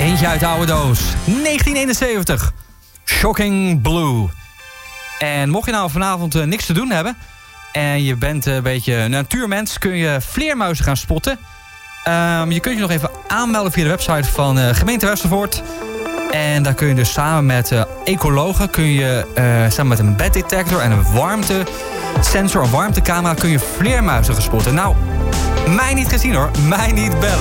Eentje uit de oude doos. 1971. Shocking Blue. En mocht je nou vanavond niks te doen hebben en je bent een beetje een natuurmens, kun je vleermuizen gaan spotten. Je kunt je nog even aanmelden via de website van gemeente Westervoort. En daar kun je dus samen met ecologen, samen met een beddetector en een warmtesensor, een warmtecamera, kun je vleermuizen gaan spotten. Nou, mij niet gezien hoor, mij niet bellen.